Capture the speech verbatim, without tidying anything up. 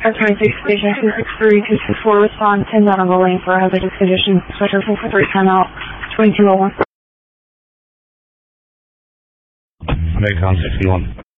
Air twenty-six Station two six three two six four, respond ten out on the lane for a hazardous condition. Switcher four four three, time out, twenty-two oh one. Macon sixty-one.